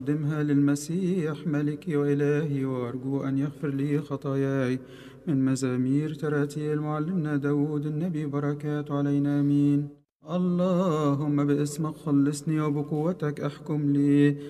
قدمها للمسيح ملكي وإلهي، وأرجو أن يغفر لي خطاياي. من مزامير تراتيل معلمنا داود النبي، بركات علينا آمين. اللهم باسمك خلصني، وبقوتك احكم لي.